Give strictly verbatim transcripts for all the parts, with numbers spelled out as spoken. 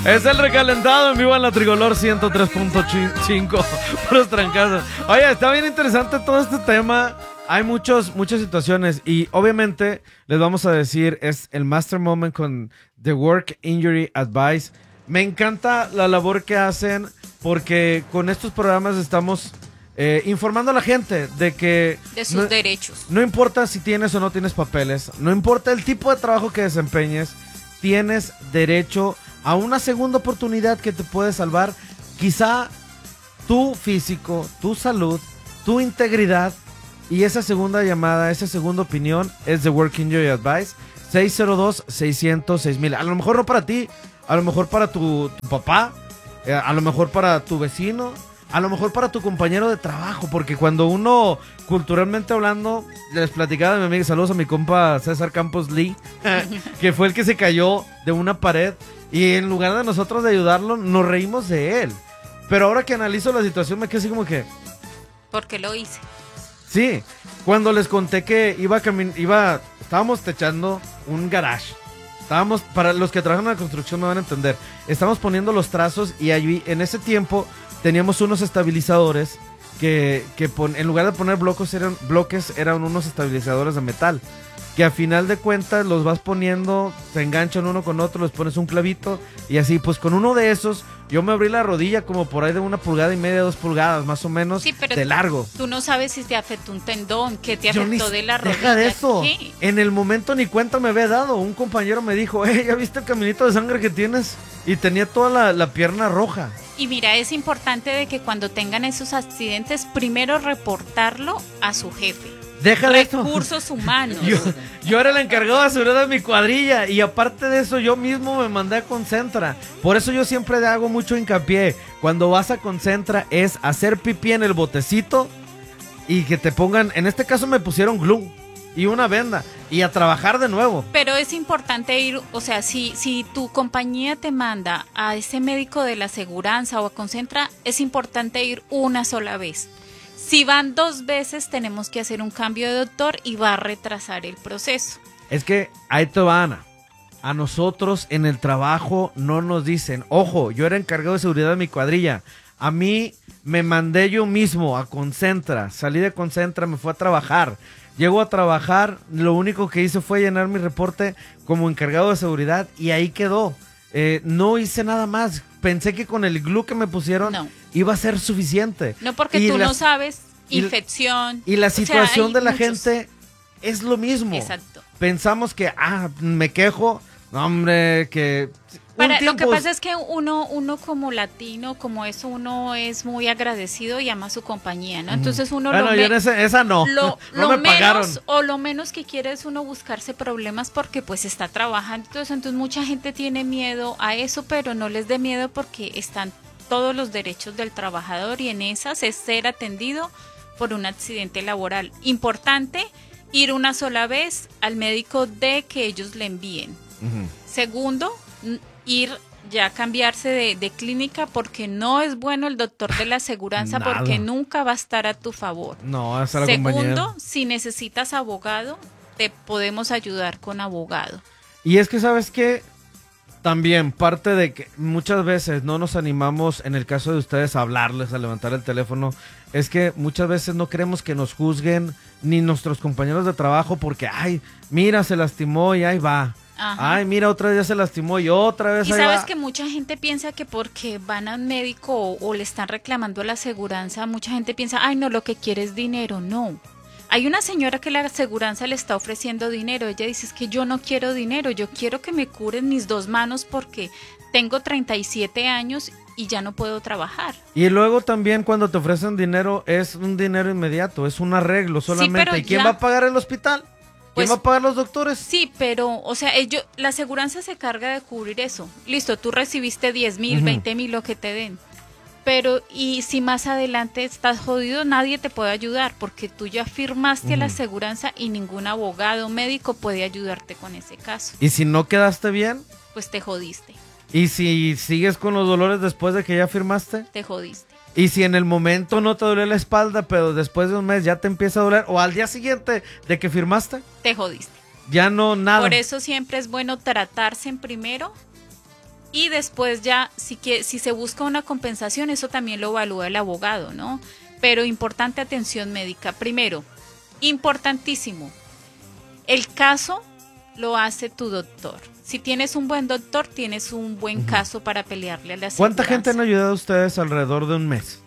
Es el recalentado en vivo en la Tricolor ciento tres punto cinco. Puros trancazos. Oye, está bien interesante todo este tema. Hay muchos, muchas situaciones y obviamente les vamos a decir, es el Master Moment con The Work Injury Advice. Me encanta la labor que hacen porque con estos programas estamos eh, informando a la gente de que... De sus no, derechos. No importa si tienes o no tienes papeles, no importa el tipo de trabajo que desempeñes, tienes derecho a una segunda oportunidad que te puede salvar quizá tu físico, tu salud, tu integridad. Y esa segunda llamada, esa segunda opinión es The Work Injury Advice, seis cero dos, seis cero cero, seis mil. A lo mejor no para ti, a lo mejor para tu, tu papá, eh, a lo mejor para tu vecino, a lo mejor para tu compañero de trabajo, porque cuando uno, culturalmente hablando, les platicaba de mi amiga, saludos a mi compa César Campos Lee, que fue el que se cayó de una pared y en lugar de nosotros de ayudarlo, nos reímos de él. Pero ahora que analizo la situación me quedé así como que... ¿Por qué lo hice? Sí, cuando les conté que iba a camin- iba, estábamos techando un garage. Estábamos, para los que trabajan en la construcción me van a entender, estábamos poniendo los trazos y allí en ese tiempo teníamos unos estabilizadores que, que pon, en lugar de poner bloques eran, bloques eran unos estabilizadores de metal. Que a final de cuentas los vas poniendo, se enganchan uno con otro, les pones un clavito y así, pues con uno de esos yo me abrí la rodilla como por ahí de una pulgada y media, dos pulgadas más o menos, sí, pero de largo. Tú no sabes si te afectó un tendón, que te Yo afectó ni, de la rodilla. Deja de eso. ¿Qué? En el momento ni cuenta me había dado. Un compañero me dijo, hey, ¿ya viste el caminito de sangre que tienes? Y tenía toda la, la pierna roja. Y mira, es importante de que cuando tengan esos accidentes, primero reportarlo a su jefe. Deja de eso. Recursos humanos. Yo, yo era el encargado de seguridad de mi cuadrilla y aparte de eso yo mismo me mandé a Concentra. Por eso yo siempre hago mucho hincapié. Cuando vas a Concentra es hacer pipí en el botecito y que te pongan, en este caso me pusieron glue y una venda y a trabajar de nuevo. Pero es importante ir, o sea, si, si tu compañía te manda a ese médico de la aseguranza o a Concentra, es importante ir una sola vez. Si van dos veces, tenemos que hacer un cambio de doctor y va a retrasar el proceso. Es que ahí te va, Ana. A nosotros en el trabajo no nos dicen, ojo, yo era encargado de seguridad de mi cuadrilla. A mí me mandé yo mismo a Concentra, salí de Concentra, me fui a trabajar. Llego a trabajar, lo único que hice fue llenar mi reporte como encargado de seguridad y ahí quedó. Eh, no hice nada más. Pensé que con el glue que me pusieron no. iba a ser suficiente. No, porque y tú las, no sabes, infección. Y, y la situación o sea, de la muchos. gente es lo mismo. Exacto. Pensamos que, ah, me quejo, no, hombre, que... Para, lo que pasa es que uno, uno como latino, como eso, uno es muy agradecido y ama su compañía, ¿no? Entonces uno bueno, lo yo en esa, esa no, lo, no lo me menos, pagaron. O lo menos que quiere es uno buscarse problemas porque pues está trabajando. Entonces, entonces mucha gente tiene miedo a eso, pero no les dé miedo porque están todos los derechos del trabajador y en esas es ser atendido por un accidente laboral. Importante, ir una sola vez al médico de que ellos le envíen. Uh-huh. Segundo, ir ya cambiarse de, de clínica porque no es bueno el doctor de la aseguranza porque nunca va a estar a tu favor. No, esa la Segundo, compañía. Si necesitas abogado, te podemos ayudar con abogado. Y es que, ¿sabes qué? También parte de que muchas veces no nos animamos, en el caso de ustedes, a hablarles, a levantar el teléfono, es que muchas veces no queremos que nos juzguen ni nuestros compañeros de trabajo porque, ay, mira, se lastimó y ahí va. Ajá. Ay, mira, otra vez ya se lastimó y otra vez y ahí sabes va. Que mucha gente piensa que porque van al médico o, o le están reclamando a la aseguranza, mucha gente piensa, ay, no, lo que quiere es dinero. No. Hay una señora que la aseguranza le está ofreciendo dinero. Ella dice, es que yo no quiero dinero, yo quiero que me curen mis dos manos porque tengo treinta y siete años y ya no puedo trabajar. Y luego también cuando te ofrecen dinero es un dinero inmediato, es un arreglo solamente. Sí, ¿y quién ya... va a pagar el hospital? ¿Quién pues, va a pagar los doctores? Sí, pero, o sea, ellos, la aseguranza se carga de cubrir eso. Listo, tú recibiste diez mil, uh-huh. veinte mil, lo que te den. Pero, y si más adelante estás jodido, nadie te puede ayudar porque tú ya firmaste uh-huh. la aseguranza y ningún abogado médico puede ayudarte con ese caso. ¿Y si no quedaste bien? Pues te jodiste. ¿Y si sigues con los dolores después de que ya firmaste? Te jodiste. Y si en el momento no te duele la espalda, pero después de un mes ya te empieza a doler, o al día siguiente de que firmaste, te jodiste. Ya no, nada. Por eso siempre es bueno tratarse en primero Y después ya, si, que, si se busca una compensación, eso también lo evalúa el abogado, ¿no? Pero importante atención médica. Primero, importantísimo, el caso lo hace tu doctor. Si tienes un buen doctor, tienes un buen uh-huh. caso para pelearle a la aseguranza. ¿Cuánta gente han ayudado a ustedes alrededor de un mes?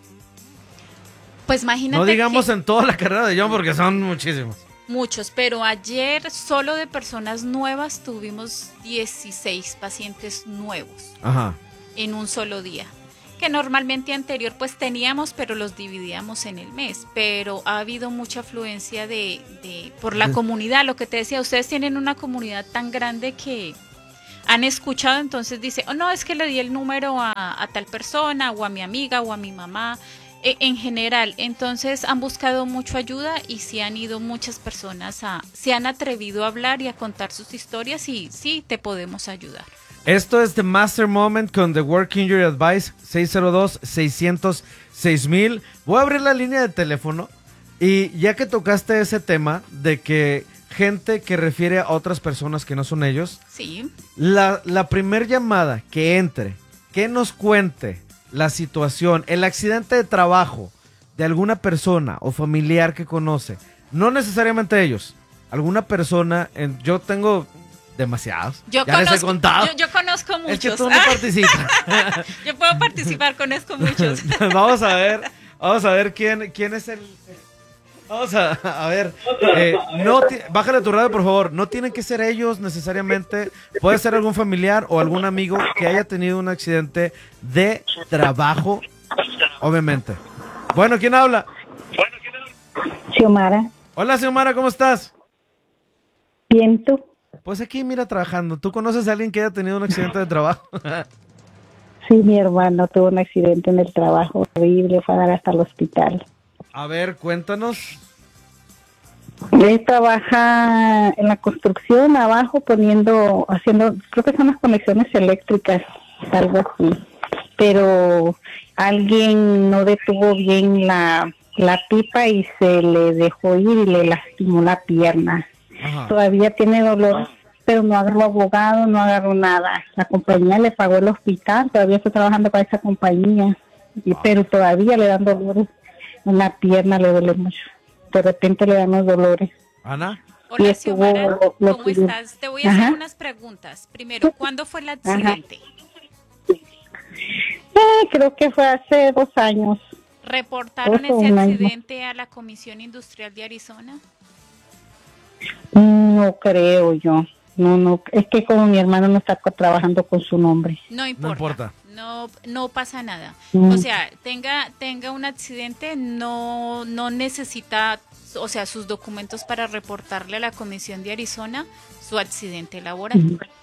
Pues imagínate. No digamos que, en toda la carrera de John porque son muchísimos. Muchos, pero ayer solo de personas nuevas tuvimos dieciséis pacientes nuevos. Ajá. En un solo día. Que normalmente anterior pues teníamos, pero los dividíamos en el mes. Pero ha habido mucha afluencia de, de por la sí. comunidad. Lo que te decía, ustedes tienen una comunidad tan grande que han escuchado, entonces dice, oh no, es que le di el número a, a tal persona, o a mi amiga, o a mi mamá. En general, entonces han buscado mucho ayuda y sí han ido muchas personas a, se han atrevido a hablar y a contar sus historias y sí te podemos ayudar. Esto es The Master Moment con The Work Injury Advice seis cero dos, seis cero cero, seis mil. Voy a abrir la línea de teléfono y ya que tocaste ese tema de que gente que refiere a otras personas que no son ellos, sí. la, la primer llamada que entre, que nos cuente la situación, el accidente de trabajo de alguna persona o familiar que conoce, no necesariamente ellos, alguna persona, en, yo tengo demasiados, yo ya conozco, les he contado. Yo, yo conozco muchos. Es que tú no participas. Yo puedo participar, conozco muchos. Vamos a ver, vamos a ver quién, quién es el... Vamos a, a ver, eh, no ti- bájale tu radio por favor, no tienen que ser ellos necesariamente, puede ser algún familiar o algún amigo que haya tenido un accidente de trabajo, obviamente. Bueno, ¿quién habla? Xiomara. Hola Xiomara, ¿cómo estás? Bien, ¿tú? Pues aquí mira trabajando, ¿tú conoces a alguien que haya tenido un accidente de trabajo? Sí, mi hermano tuvo un accidente en el trabajo horrible, fue a dar hasta el hospital. A ver, cuéntanos. Él trabaja en la construcción abajo poniendo, haciendo, creo que son las conexiones eléctricas, algo así. Pero alguien no detuvo bien la, la pipa y se le dejó ir y le lastimó la pierna. Ajá. Todavía tiene dolor, pero no agarró abogado, no agarró nada. La compañía le pagó el hospital, todavía está trabajando para esa compañía, y, pero todavía le dan dolores. Una pierna le duele mucho. De repente le dan los dolores. Ana. Hola, Xiomara, ¿cómo lo, estás? Te voy a Ajá. hacer unas preguntas. Primero, ¿cuándo fue el accidente? Eh, creo que fue hace dos años. ¿Reportaron dos ese accidente año. a la Comisión Industrial de Arizona? No creo yo. No, no, es que como mi hermano no está trabajando con su nombre. No importa. No importa. No, no pasa nada. Mm. O sea, tenga tenga un accidente, no no necesita, o sea, sus documentos para reportarle a la Comisión de Arizona su accidente laboral.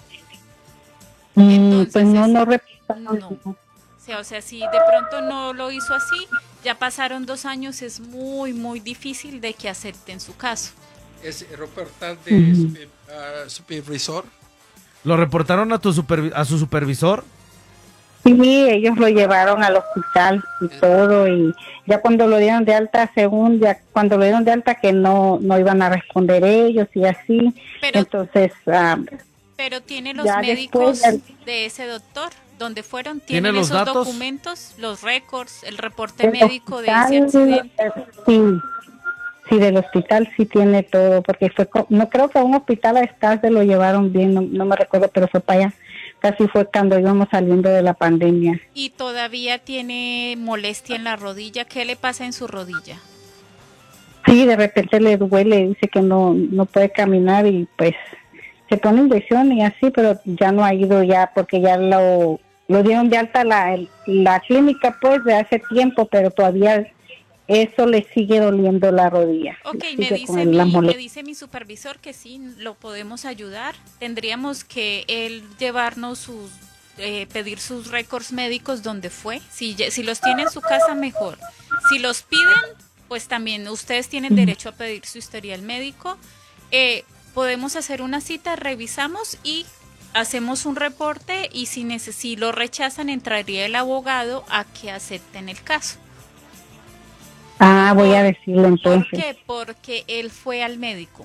Mm. Entonces, pues no, no, no. O sea, o sea, si de pronto no lo hizo así, ya pasaron dos años, es muy, muy difícil de que acepten su caso. ¿Es reportar de mm. uh, supervisor? ¿Lo reportaron a tu supervi- a su supervisor? Sí, ellos lo llevaron al hospital y todo, y ya cuando lo dieron de alta, según ya cuando lo dieron de alta que no no iban a responder ellos y así, pero, entonces... Um, pero ¿tiene los médicos después, de ese doctor? ¿Dónde fueron? ¿Tienen ¿Tiene esos los datos? documentos, los récords, el reporte el médico hospital, de ese accidente? Sí, sí, del hospital sí tiene todo, porque fue, no creo que a un hospital a Star se lo llevaron bien, no, no me recuerdo, pero fue para allá. Casi fue cuando íbamos saliendo de la pandemia. ¿Y todavía tiene molestia en la rodilla? ¿Qué le pasa en su rodilla? Sí, de repente le duele, dice que no no puede caminar y pues se pone inyección y así, pero ya no ha ido ya porque ya lo, lo dieron de alta la, la clínica pues de hace tiempo, pero todavía eso le sigue doliendo la rodilla. Ok, me dice, mi, me dice mi supervisor que sí, lo podemos ayudar. Tendríamos que él llevarnos sus, eh, pedir sus récords médicos donde fue. Si, si los tiene en su casa, mejor. Si los piden, pues también ustedes tienen derecho a pedir su historial médico. Eh, podemos hacer una cita, revisamos y hacemos un reporte y si, neces- si lo rechazan, entraría el abogado a que acepten el caso. Ah, voy a decirlo entonces. ¿Por qué? Porque él fue al médico.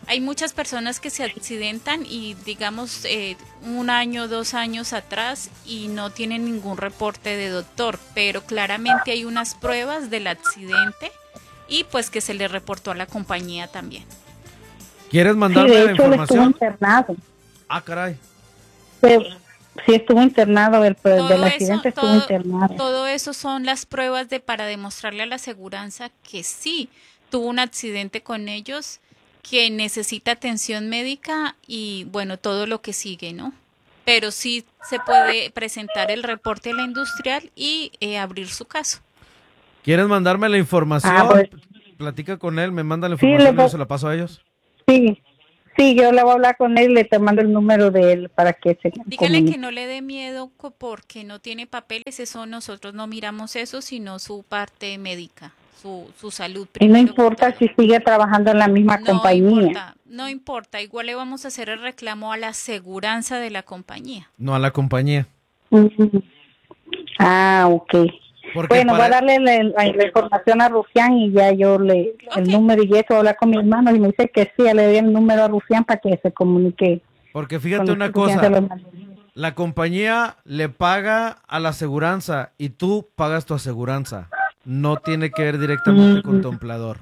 Hay muchas personas que se accidentan y digamos eh, un año, dos años atrás y no tienen ningún reporte de doctor, pero claramente hay unas pruebas del accidente y pues que se le reportó a la compañía también. ¿Quieres Sí, mandarme de la hecho él estuvo información? internado. Ah, caray. Pero, sí, estuvo internado, el, Todo del eso, accidente estuvo todo, internado. todo eso son las pruebas de para demostrarle a la aseguranza que sí tuvo un accidente con ellos, que necesita atención médica y bueno, todo lo que sigue, ¿no? Pero sí se puede presentar el reporte a la industrial y eh, abrir su caso. ¿Quieres mandarme la información? Ah, pues, Platica con él, me manda la sí, información le y yo voy- se la paso a ellos. sí, sí, yo le voy a hablar con él y le te mando el número de él para que se Díganle comunique. que no le dé miedo co- porque no tiene papeles, eso nosotros no miramos eso, sino su parte médica, su, su salud Y no primero que importa todo. si sigue trabajando en la misma No compañía. importa, no importa, igual le vamos a hacer el reclamo a la aseguranza de la compañía. No a la compañía. Ujú. Ah, ok. Porque Bueno, voy para- a darle la, la- la información a Rufián y ya yo le, Ok. el número y eso, voy a hablar con mi hermano y me dice que sí, ya le doy el número a Rufián para que se comunique. Porque con fíjate una Rufián, cosa, se lo mando. la compañía le paga a la aseguranza y tú pagas tu aseguranza. No tiene que ver directamente con tu empleador.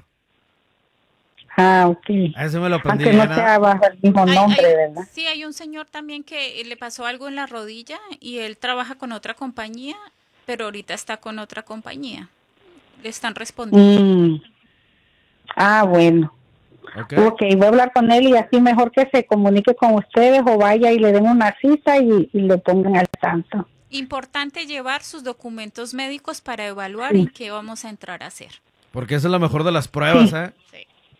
Ah, ok. A eso me lo aprendí Aunque no bien, ¿ah? sea bajo el mismo Hay- nombre, hay- ¿verdad? sí, hay un señor también que le pasó algo en la rodilla y él trabaja con otra compañía, pero ahorita está con otra compañía. Le están respondiendo. Mm. Ah, bueno. ¿Ok? Ok, voy a hablar con él y así mejor que se comunique con ustedes o vaya y le den una cita y, y lo pongan al tanto. Importante llevar sus documentos médicos para evaluar Sí. en qué vamos a entrar a hacer. Porque esa es la mejor de las pruebas, Sí. ¿eh? Sí.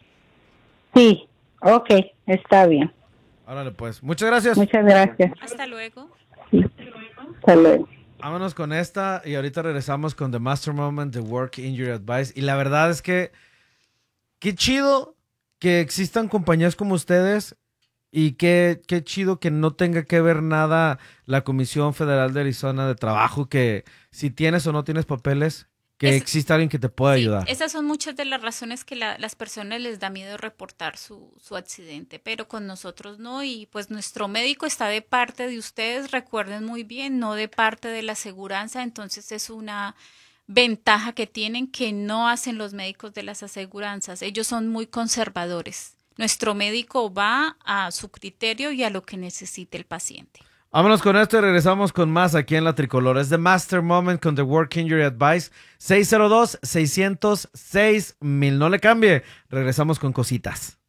Sí, ok, está bien. Órale, pues. Muchas gracias. Muchas gracias. Hasta luego. Sí. Hasta luego. Vámonos con esta y ahorita regresamos con The Master Moment de Work Injury Advice. Y la verdad es que qué chido que existan compañías como ustedes y qué, qué chido que no tenga que ver nada la Comisión Federal de Arizona de Trabajo, que si tienes o no tienes papeles, que Es- exista alguien que te pueda Sí, ayudar. esas son muchas de las razones que la- las personas les da miedo reportar su, su accidente, pero con nosotros no, y pues nuestro médico está de parte de ustedes, recuerden muy bien, no de parte de la aseguranza, entonces es una ventaja que tienen que no hacen los médicos de las aseguranzas, ellos son muy conservadores. Nuestro médico va a su criterio y a lo que necesite el paciente. Vámonos con esto y regresamos con más aquí en La Tricolor. Es The Master Moment con The Work Injury Advice. seis cero dos, seis cero seis, mil. No le cambie. Regresamos con cositas.